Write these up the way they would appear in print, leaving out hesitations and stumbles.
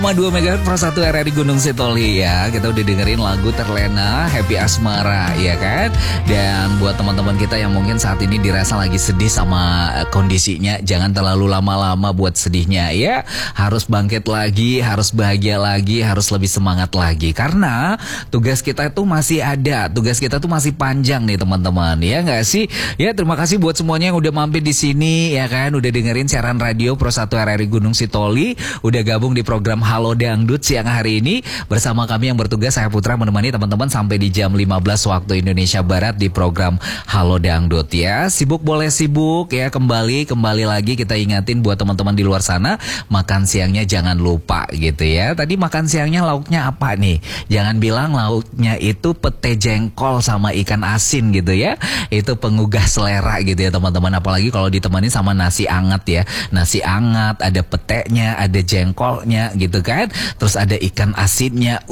2 MHz Pro 1 RRI Gunung Sitoli ya. Kita udah dengerin lagu Terlena Happy Asmara ya kan. Dan buat teman-teman kita yang mungkin saat ini dirasa lagi sedih sama kondisinya, jangan terlalu lama-lama buat sedihnya ya. Harus bangkit lagi, harus bahagia lagi, harus lebih semangat lagi. Karena tugas kita itu masih ada, tugas kita tuh masih panjang nih teman-teman. Ya nggak sih? Ya terima kasih buat semuanya yang udah mampir di sini ya kan, udah dengerin siaran radio Pro 1 RRI Gunung Sitoli, udah gabung di program Halo Dangdut siang hari ini bersama kami yang bertugas. Saya Putra menemani teman-teman sampai di jam 15 waktu Indonesia Barat di program Halo Dangdut ya. Sibuk boleh sibuk ya, kembali lagi kita ingatin buat teman-teman di luar sana, makan siangnya jangan lupa gitu ya. Tadi makan siangnya lauknya apa nih? Jangan bilang lauknya itu pete jengkol sama ikan asin gitu ya. Itu penggugah selera gitu ya teman-teman, apalagi kalau ditemani sama nasi anget ya. Nasi anget, ada petenya, ada jengkolnya gitu kan. Terus ada ikan asinnya.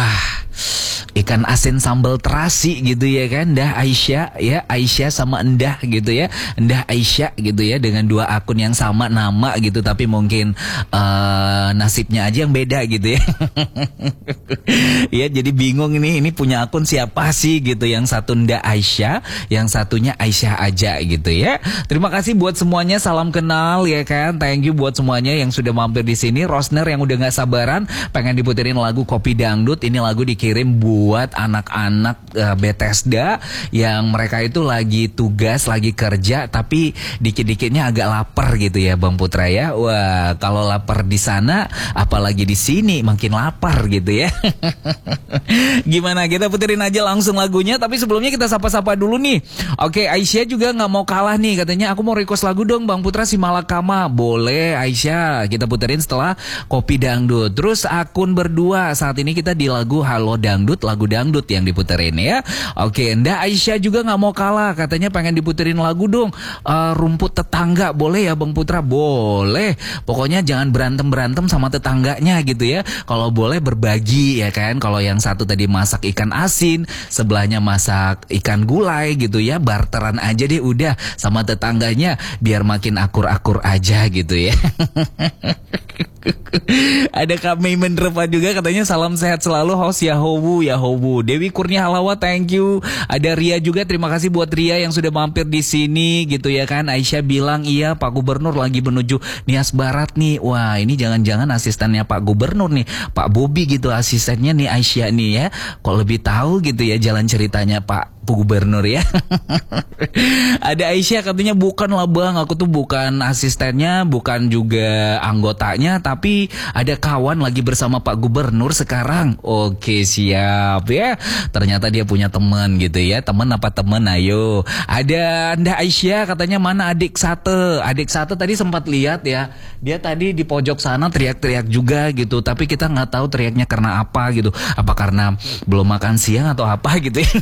Ikan asin sambal terasi gitu ya kan. Ndah Aisyah ya, Aisyah sama Endah gitu ya. Endah Aisyah gitu ya, dengan 2 akun yang sama nama gitu, tapi mungkin nasibnya aja yang beda gitu ya. Ya jadi bingung ini punya akun siapa sih gitu. Yang satu Ndah Aisyah, yang satunya Aisyah aja gitu ya. Terima kasih buat semuanya, salam kenal ya kan. Thank you buat semuanya yang sudah mampir di sini. Rosner yang udah nggak sabaran pengen diputerin lagu Kopi Dangdut. Ini lagu dikirim buat anak-anak Bethesda yang mereka itu lagi tugas, lagi kerja, tapi dikit-dikitnya agak lapar gitu ya Bang Putra ya. Wah, kalau lapar di sana apalagi di sini makin lapar gitu ya. Gimana, kita puterin aja langsung lagunya, tapi sebelumnya kita sapa-sapa dulu nih. Oke, Aisyah juga nggak mau kalah nih, katanya aku mau request lagu dong Bang Putra, si Malakama. Boleh Aisyah, kita puterin setelah Kopi Dangdut. Terus akun berdua, saat ini kita di lagu Halo Dangdut, lagu dangdut yang diputerin ya. Oke, Nda Aisyah juga nggak mau kalah, katanya pengen diputerin lagu dong, Rumput Tetangga. Boleh ya Bang Putra? Boleh. Pokoknya jangan berantem sama tetangganya gitu ya. Kalau boleh berbagi ya kan. Kalau yang satu tadi masak ikan asin, sebelahnya masak ikan gulai gitu ya, barteran aja deh udah sama tetangganya biar makin akur-akur aja gitu ya. Ada Kak Meimen Repa juga, katanya salam sehat selalu host Yahowu. Dewi Kurnia Halawa, thank you. Ada Ria juga, terima kasih buat Ria yang sudah mampir di sini gitu ya kan. Aisyah bilang iya Pak Gubernur lagi menuju Nias Barat nih. Wah, ini jangan-jangan asistennya Pak Gubernur nih, Pak Bobi gitu asistennya nih Aisyah nih ya. Kok lebih tahu gitu ya jalan ceritanya Pak Gubernur ya. Ada Aisyah katanya bukan lah Bang, aku tuh bukan asistennya, bukan juga anggotanya, tapi ada kawan lagi bersama Pak Gubernur sekarang. Oke siap ya. Ternyata dia punya teman gitu ya. Teman apa teman? Ayo. Ada Nda Aisyah katanya mana adik Sate. Adik Sate tadi sempat lihat ya. Dia tadi di pojok sana teriak-teriak juga gitu. Tapi kita nggak tahu teriaknya karena apa gitu. Apa karena belum makan siang atau apa gitu ya.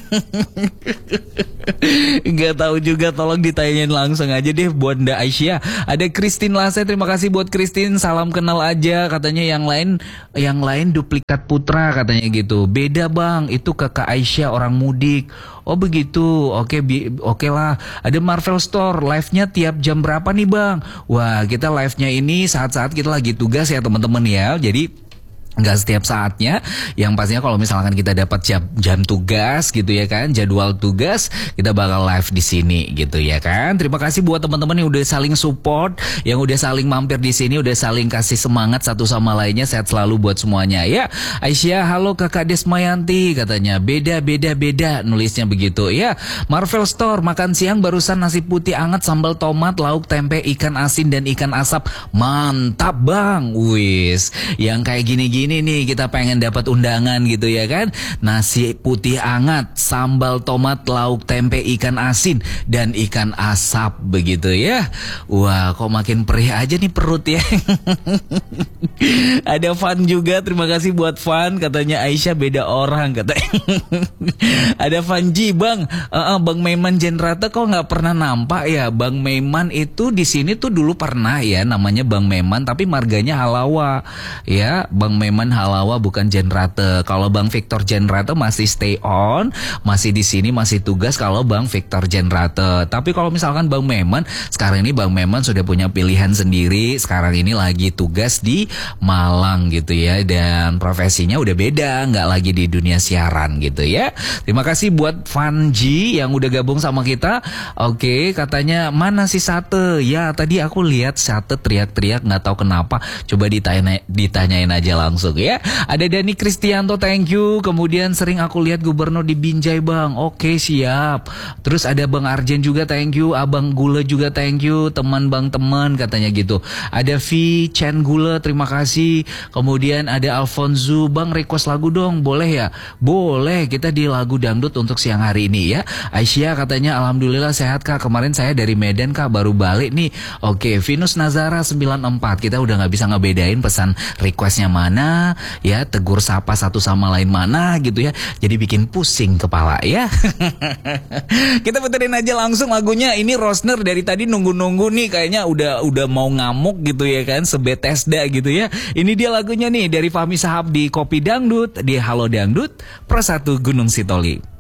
Nggak tahu juga, tolong ditanyain langsung aja deh buat Nda Aisyah. Ada Christine Lase, terima kasih buat Christine, salam kenal aja, katanya yang lain duplikat Putra katanya gitu. Beda Bang, itu kakak Aisyah orang mudik. Oh begitu, oke lah. Ada Marvel Store, live-nya tiap jam berapa nih Bang? Wah, kita live-nya ini saat-saat kita lagi tugas ya teman-teman ya. Jadi nggak setiap saatnya, yang pastinya kalau misalkan kita dapat jam tugas gitu ya kan, jadwal tugas, kita bakal live di sini gitu ya kan. Terima kasih buat teman-teman yang udah saling support, yang udah saling mampir di sini, udah saling kasih semangat satu sama lainnya. Sehat selalu buat semuanya ya. Aisyah, halo Kakak Desmayanti, katanya beda nulisnya begitu ya. Marvel Store, makan siang barusan nasi putih anget sambal tomat, lauk tempe, ikan asin dan ikan asap. Mantap Bang. Wis, yang kayak gini-gini nih kita pengen dapat undangan gitu ya kan. Nasi putih hangat, sambal tomat, lauk tempe, ikan asin dan ikan asap begitu ya. Wah, kok makin perih aja nih perut ya. Ada Fan juga, terima kasih buat Fan, katanya Aisyah beda orang katanya. Ada Fanji, Bang, Bang Meiman Jenrata kok nggak pernah nampak ya. Bang Meiman itu di sini tuh dulu pernah ya, namanya Bang Meiman tapi marganya Halawa ya. Bang Meiman Meman Halawa bukan Jenrate. Kalau Bang Victor Jenrate masih stay on, masih di sini, masih tugas kalau Bang Victor Jenrate. Tapi kalau misalkan Bang Meman, sekarang ini Bang Meman sudah punya pilihan sendiri. Sekarang ini lagi tugas di Malang gitu ya, dan profesinya udah beda, nggak lagi di dunia siaran gitu ya. Terima kasih buat Vanji yang udah gabung sama kita. Oke, katanya mana si Sate? Ya tadi aku lihat Sate teriak-teriak nggak tahu kenapa. Coba ditanyain aja langsung ya. Ada Dani Kristianto, thank you. Kemudian sering aku lihat Gubernur di Binjai Bang. Oke siap. Terus ada Bang Arjen juga, thank you. Abang Gula juga thank you. Teman Bang teman katanya gitu. Ada V Chen Gula, terima kasih. Kemudian ada Alfonso, Bang request lagu dong, boleh ya? Boleh, kita di lagu dangdut untuk siang hari ini ya. Aisyah katanya alhamdulillah sehat Kak. Kemarin saya dari Medan Kak, baru balik nih. Oke, Venus Nazara 94. Kita udah nggak bisa ngebedain pesan requestnya mana ya, tegur sapa satu sama lain mana gitu ya. Jadi bikin pusing kepala ya. Kita puterin aja langsung lagunya. Ini Rosner dari tadi nunggu-nunggu nih, kayaknya udah mau ngamuk gitu ya kan, sebetesda gitu ya. Ini dia lagunya nih dari Fahmi Sahab di Kopi Dangdut, di Halo Dangdut, Persatu Gunung Sitoli.